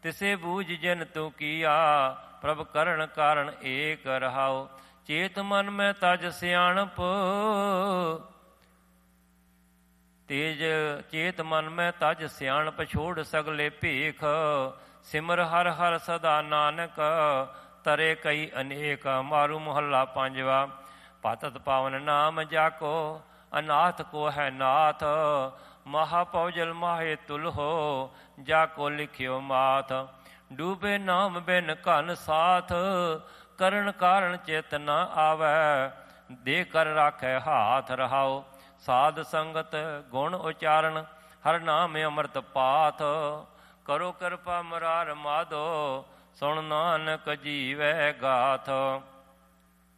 ਤਿਸੇ ਬੂਝ ਜਿਨ ਤੂੰ ਕੀਆ, ਪ੍ਰਭ ਕਰਨ ਕਾਰਨ ਏਕ ਰਹਾਉ। ਚੇਤ ਮਨ ਮੈਂ ਤਜ ਸਿਆਣਪ, ਤੇਜ ਚੇਤ ਮਨ ਮੈਂ ਤਜ ਸਿਆਣਪ, ਛੋੜ ਸਗਲੇ ਭੇਖ। ਸਿਮਰ ਹਰ ਹਰ ਸਦਾ ਨਾਨਕ, ਤਰੇ ਕਈ ਅਨੇਕ। ਮਾਰੂ ਮੁਹੱਲਾ ਪੰਜਵਾ। ਪਤਤ ਪਾਵਨ ਨਾਮ ਜਾਕੋ, ਅਨਾਥ ਕੋ ਹੈ ਨਾਥ। ਮਹਾਪਉ ਜਲ ਮਾਹੇ ਤੁਲ ਹੋ, ਜਾਕੋ ਲਿਖਿਓ ਮਾਥ। ਡੂਬੇ ਨਾਮ ਬਿਨ ਘਨ ਸਾਥ, ਕਰਨ ਕਾਰਨ ਚਿਤ ਨ ਆਵੈ। ਦੇ ਕਰ ਰਾਖੈ ਹਾਥ ਰਹਾਉ। ਸਾਧ ਸੰਗਤ ਗੁਣ ਉਚਾਰਨ, ਹਰ ਨਾਮ ਅੰਮ੍ਰਿਤ ਪਾਥ। ਕਰੋ ਕਿਰਪਾ ਮੁਰਾਰ ਮਾਧੋ, ਸੁਣ ਨਾਨਕ ਜੀਵੈ ਗਾਥ।